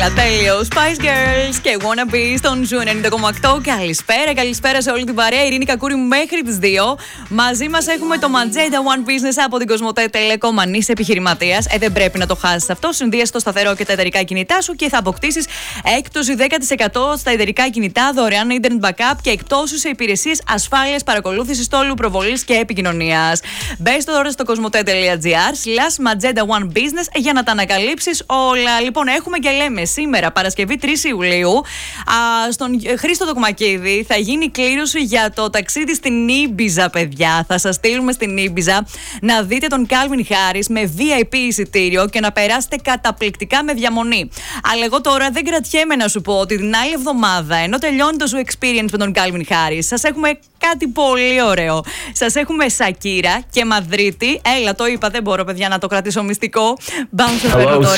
Έλα, τέλειο. Spice Girls και Wanna Be στον Ζου 90,8. Καλησπέρα σε όλη την παρέα. Ειρήνη Κακούρη μέχρι τις 2. Μαζί μας έχουμε το Magenta One Business από την Κοσμοτέ Telecom. Αν είσαι επιχειρηματίας, δεν πρέπει να το χάσεις αυτό. Συνδύασε το σταθερό και τα εταιρικά κινητά σου και θα αποκτήσεις έκπτωση 10% στα εταιρικά κινητά, δωρεάν internet backup και εκτόσεις σε υπηρεσίες ασφάλειας, παρακολούθησης τόλου, προβολής και επικοινωνίας. Μπες τώρα στο cosmote.gr/Magenta One Business για να τα ανακαλύψεις όλα. Λοιπόν, έχουμε και λέμε σήμερα, Παρασκευή 3 Ιουλίου, στον Χρήστο Τοκμακίδη θα γίνει κλήρωση για το ταξίδι στην Ήμπιζα, παιδιά. Θα σας στείλουμε στην Ήμπιζα να δείτε τον Calvin Harris με VIP εισιτήριο και να περάσετε καταπληκτικά με διαμονή. Αλλά εγώ τώρα δεν κρατιέμαι να σου πω ότι την άλλη εβδομάδα, ενώ τελειώνει το Zoo Experience με τον Calvin Harris, σας έχουμε κάτι πολύ ωραίο. Σας έχουμε Σακύρα και Μαδρίτη. Έλα, το είπα, δεν μπορώ, παιδιά, να το κρατήσω μυστικό. Μπαμ στο